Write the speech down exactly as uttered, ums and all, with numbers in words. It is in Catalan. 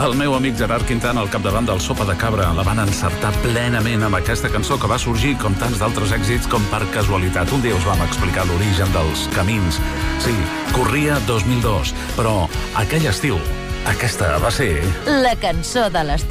El meu amic Gerard Quintana, al capdavant del Sopa de Cabra, la van encertar plenament amb aquesta cançó que va sorgir, com tants d'altres èxits, com per casualitat. Un dia us vam explicar l'origen dels camins. Sí, corria dos mil dos, però aquell estiu, aquesta va ser... La cançó de l'estiu.